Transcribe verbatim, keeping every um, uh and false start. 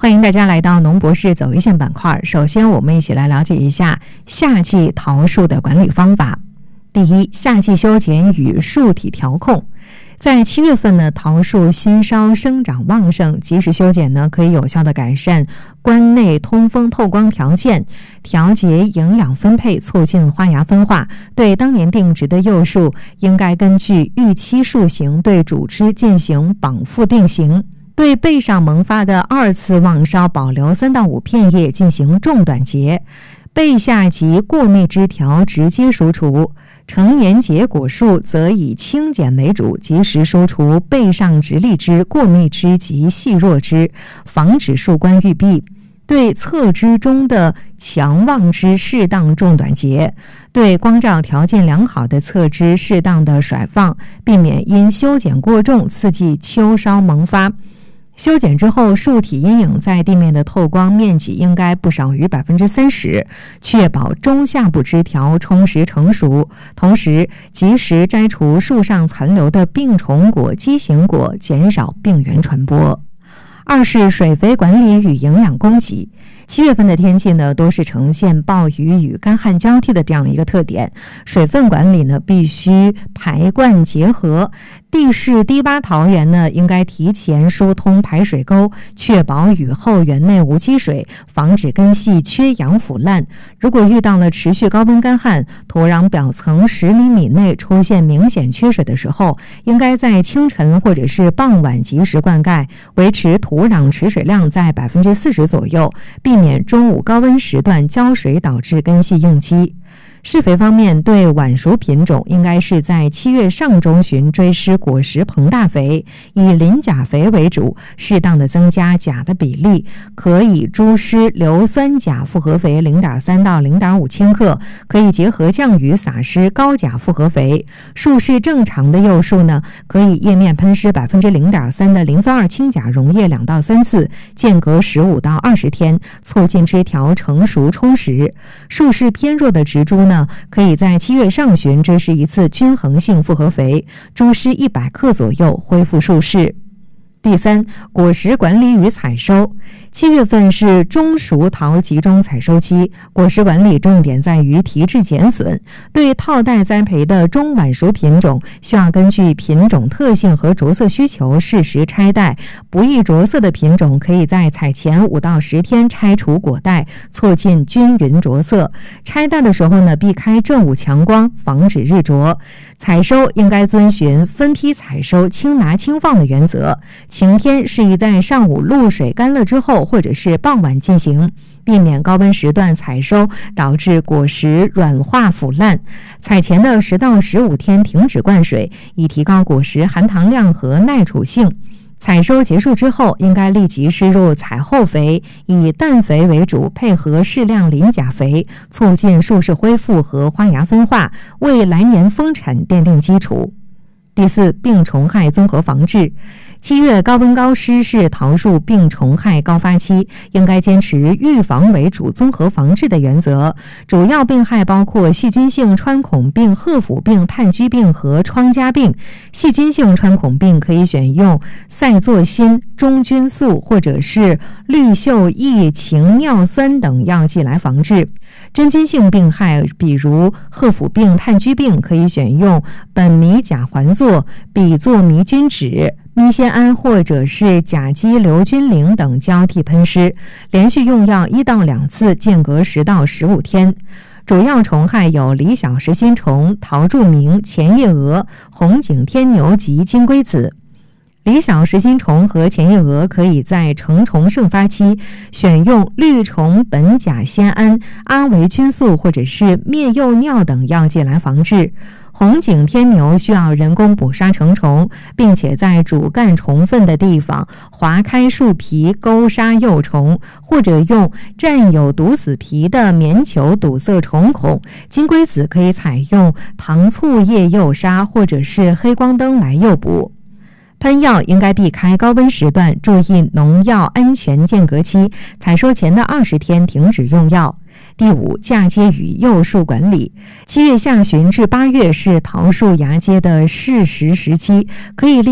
欢迎大家来到农博士走一线板块。首先我们一起来了解一下夏季桃树的管理方法。第一，夏季修剪与树体调控。在七月份呢，桃树新梢生长旺盛，及时修剪呢，可以有效的改善冠内通风透光条件，调节营养分配，促进花芽分化。对当年定植的幼树，应该根据预期树型对主枝进行绑附定型。对背上萌发的二次旺梢保留三到五片叶进行重短截，背下及过密枝条直接疏除。成年结果树则以轻剪为主，及时疏除背上直立枝、过密枝及细弱枝，防止树冠郁闭。对侧枝中的强旺枝适当重短截，对光照条件良好的侧枝适当的甩放，避免因修剪过重刺激秋梢萌发。修剪之后，树体阴影在地面的透光面积应该不少于百分之三十，确保中下部枝条充实成熟。同时，及时摘除树上残留的病虫果、畸形果，减少病原传播。二是水肥管理与营养供给。七月份的天气呢，都是呈现暴雨与干旱交替的这样一个特点，水分管理呢必须排灌结合。地势低洼桃园呢，应该提前疏通排水沟，确保雨后园内无积水，防止根系缺氧腐烂。如果遇到了持续高温干旱，土壤表层十厘米内出现明显缺水的时候，应该在清晨或者是傍晚及时灌溉，维持土壤持水量在百分之四十左右，避免中午高温时段浇水导致根系应激。施肥方面，对晚熟品种应该是在七月上中旬追施果实膨大肥，以磷钾肥为主，适当的增加钾的比例，可以猪施硫酸钾复合肥 零点三 到 零点五 千克，可以结合降雨撒施高钾复合肥。树势正常的幼树呢，可以叶面喷施 百分之零点三 的磷酸二氢钾溶液两到三次，间隔十五到二十天，促进枝条成熟充实。树势偏弱的植株呢，可以在七月上旬追施一次均衡性复合肥，猪施一百克左右，恢复树势。第三，果实管理与采收。七月份是中熟桃集中采收期，果实管理重点在于提质减损。对套袋栽培的中晚熟品种，需要根据品种特性和着色需求适时拆袋。不易着色的品种，可以在采前五到十天拆除果袋，促进均匀着色。拆袋的时候呢，避开正午强光，防止日着。采收应该遵循分批采收、轻拿轻放的原则。晴天适宜在上午露水干了之后，或者是傍晚进行，避免高温时段采收导致果实软化腐烂。采前的十到十五天停止灌水，以提高果实含糖量和耐储性。采收结束之后，应该立即施入采后肥，以氮肥为主，配合适量磷钾肥，促进树势恢复和花芽分化，为来年丰产奠定基础。第四，病虫害综合防治。七月高温高湿是桃树病虫害高发期，应该坚持预防为主、综合防治的原则。主要病害包括细菌性穿孔病、褐腐病、炭疽病和疮痂病。细菌性穿孔病可以选用赛唑辛、中菌素或者是氯溴异氰尿酸等药剂来防治。真菌性病害，比如褐腐病、炭疽病，可以选用苯米甲环唑、吡唑迷菌酯、咪酰胺或者是甲基硫菌灵等交替喷施，连续用药一到两次，间隔十到十五天。主要虫害有李小石心虫、桃柱鸣、前叶蛾、红颈天牛及金龟子。李小石心虫和前叶蛾可以在成虫盛发期选用绿虫苯甲酰胺、阿维菌素或者是灭幼尿等药剂来防治。红颈天牛需要人工捕杀成虫，并且在主干虫粪的地方划开树皮勾杀幼虫，或者用占有毒死皮的棉球堵塞虫孔。金龟子可以采用糖醋叶诱杀或者是黑光灯来诱捕。喷药应该避开高温时段，注意农药安全间隔期，采收前的二十天停止用药。第五，嫁接与幼树管理。七月下旬至八月是桃树芽接的适时时期，可以利